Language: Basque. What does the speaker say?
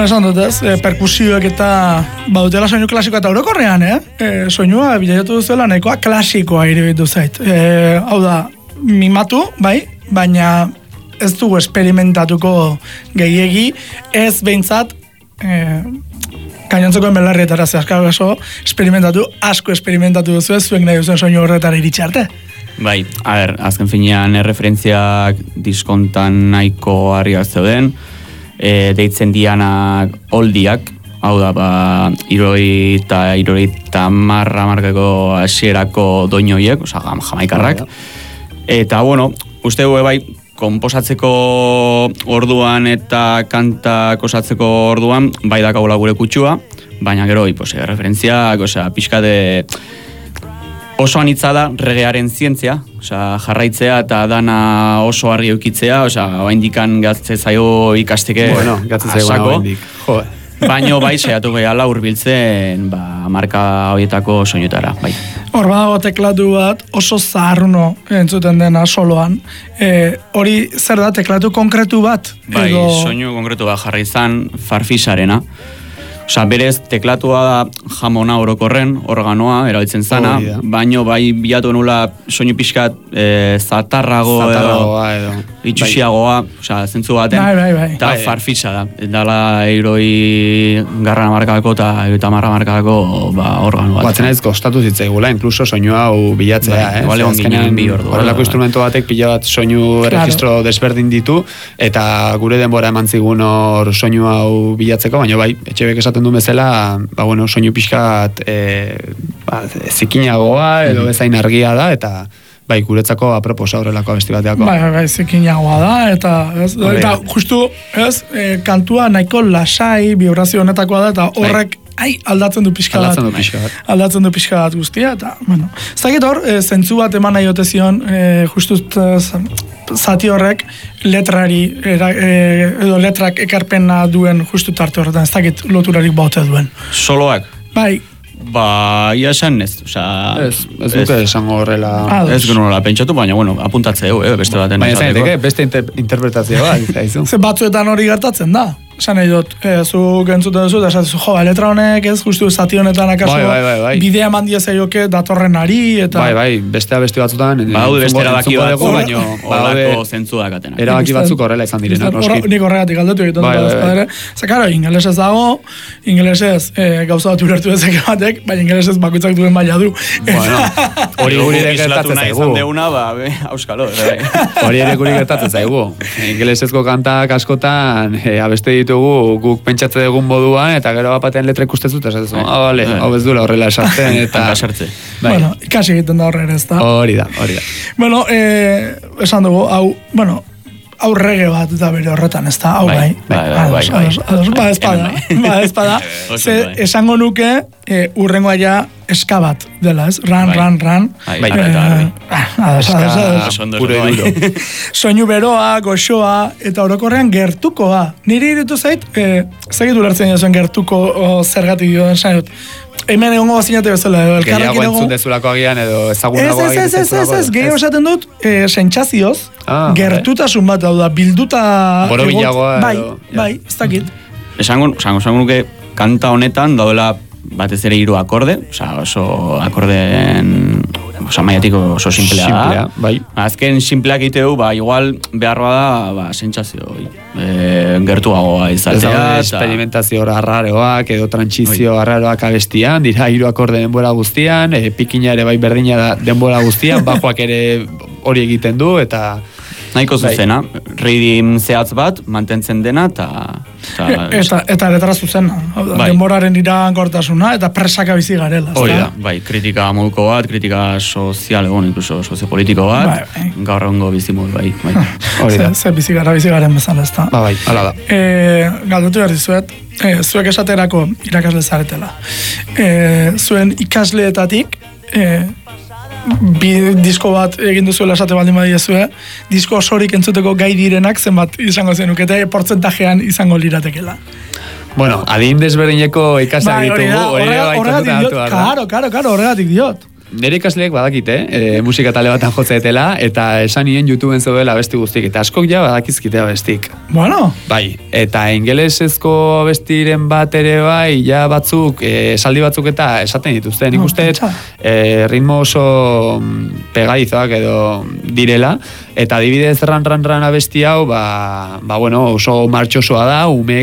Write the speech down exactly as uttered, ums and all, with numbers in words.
Bueno, esan dut ez, e, perkusioak eta bautela soinu klasikoa eta orokorrean, eh? E, soinua bilatu duzuela nahikoa klasikoa iruditu zait. E, hau da, mimatu, bai, baina ez dugu esperimentatuko gehiegi, ez behintzat, e, gainontzeko belarrietara zehazkar oso esperimentatu, asko esperimentatu duzu ez, zuek nahi duzen soinu horretara iritsi arte. Bai, a ber, azken finean erreferentziak diskontan nahiko harriak zeuden, e, deitzen dianak oldiak, hau da, ba, iroi eta iroi eta marra markako hasierako doinoiek, oza, jamaikarrak. Eta, bueno, uste gu bai, konposatzeko orduan eta kantak osatzeko orduan, bai dakagula gure kutsua, baina gero, pues, referentziak, osea, pixka de oso anitza da regearen zientzia, osea, jarraitzea eta dana oso argi eukitzea, osea, oaindikan gatze zaio ikasteke bueno, gatze zaio oaindik. Jo. Baino bai saiatu gehala hurbiltzen, ba, marka horietako soinutara, bai. Hor badago teklatu bat oso zaharruno entzuten dena soloan. E, hori zer da teklatu konkretu bat? Bai, edo... soinu konkretu bat jarri izan Farfisarena. Osa, berez, teklatua da jamona orokorren, organoa, erabiltzen zana, oh, baino bai bilatu nula soinu pixkat e, zatarrago, zatarragoa edo, edo itxusiagoa, osa, zentzu baten, bai, bai, bai. eta Farfisa da. Dala eiroi garra markako eta eiroi marra markako ba, organo bat. Batzen ez kostatu zitzaigula, inkluso soinu hau bilatzea, bai, eh? Bale hon ginen bi ordu. Horrelako instrumento batek pila bat soinu registro desberdin ditu, eta gure denbora eman zigun hor soinu hau bilatzeko, baina bai, etxebek esaten du bezala, ba, bueno, soinu pixkat e, ba, zikinagoa edo bezain argia da, eta bai, guretzako aproposa horrelako abesti bateako. Bai, bai, zikinagoa da, eta, ez, eta justu, ez, e, kantua nahiko lasai, vibrazio honetakoa da, eta horrek ai, aldatzen du pixka bat. Aldatzen du pixka bat. Aldatzen du pixka bat guztia, eta, bueno. Zagit hor, e, zentzu bat eman nahi ote zion, e, justu zati horrek letrari, era, e, edo letrak ekarpena duen justu tarte horretan, ez dakit loturarik baute duen. Soloak? Bai. Ba, ia esan ez, oza... Ez, ez duke esango horrela... Ez genola pentsatu, baina, bueno, apuntatze, eh, beste baten. Baina zaineteke, beste inter interpretazioa, izaizu. Ze batzuetan hori gertatzen da. Esan nahi dut, e, zu gentzuten duzu, eta esatzen, jo, letra honek ez, justu zati honetan akaso, bai, bai, bai, bai. bidea mandia zaioke datorren ari, eta... Bai, bai, bestea beste batzutan... Baude beste erabaki batzu, baino, horako zentzu dakatenak. Erabaki batzuk horrela izan direna, noski. Nik horregatik aldetu egiten bai, dut, bai, bai. Zer, karo, ingelesez dago, ingelesez e, gauza bat ulertu ezek batek, baina ingelesez bakoitzak duen maila du. Bueno, hori guri ere gertatzen zaigu. Deuna, ba, auskalo. Hori ere guri gertatzen zaigu. Ingelesezko kantak askotan abeste ditugu guk pentsatze dugun moduan, eta gero bapatean letra ikusten dut, esatzen, ah, bale, hau ez duela horrela esaten, eta... Sartze. Bueno, ikasi egiten da horre ere, ez da. Hori da, hori da. Bueno, eh, esan dugu, hau, bueno, hau rege bat da bere horretan, ez da, hau bai. Bai, bai, bai, bai. Ba, espada, ba, espada. Ze, esango nuke, eh, urrengoa ja eska bat dela, ez? Ran, ran, ran. Bai, bai, bai. Soinu beroa, goxoa, eta orokorrean gertukoa. Niri iritu zait, eh, zegitu lertzen jasen gertuko zergatik dioen sainot. Hemen egongo bazinate bezala, edo elkarrekin egon... Gehiago entzun dezulako agian, edo ezagunagoa egin dezulako. Ez, ez, ez, ez, gehiago esaten dut, e, sentsazioz, ah, gertutasun bat hau da, bilduta... Borobilagoa bai, edo... Bai, ez dakit. Esango, esango, esango nuke, kanta honetan daudela batez ere hiru akorde, oza, oso akordeen... Osa, maiatiko oso simplea da. Simplea, bai. Azken simpleak iteu, ba, igual beharroa da, ba, sentsazio, e, gertuagoa izatea. Ez experimentazio arraroak, edo trantsizio arraroak abestian, dira hiru akorde denbora guztian, e, pikina ere bai berdina da denbora guztian, bajoak ere hori egiten du, eta... Nahiko zuzena, rhythm zehatz bat, mantentzen dena, eta... Eta, eta letra zuzena, bai. Denboraren iragankortasuna, eta presaka bizi garela. Hori da, bai, kritika moduko bat, kritika sozial, egon, incluso soziopolitiko bat, bai, bai. Gaur ongo bizimul, bai. bai. Hori da. Ze bizi gara, bizi garen bezala, ez da. Ba, bai, ala da. E, galdetu behar dizuet, e, zuek esaterako irakasle zaretela. E, zuen ikasleetatik, e, bi disko bat egin duzuela esate baldin badiezue, disko osorik entzuteko gai direnak zenbat izango zenukete, portzentajean izango liratekela. Bueno, adin desberdineko ikasak ditugu, hori horregatik diot, karo, karo, karo, horregatik diot. nire ikasleek badakite, e, musika tale batan jotzeetela, eta esan nien YouTubeen zeudela abesti guztik, eta askok ja badakizkite abestik. Bueno. Bai, eta ingelesezko abestiren bat ere bai, ja batzuk, e, esaldi batzuk eta esaten dituzte. Nik No, uste, e, ritmo oso pegadizoak edo direla, eta adibidez ran ran ran abesti hau, ba, ba bueno, oso martxosoa da, ume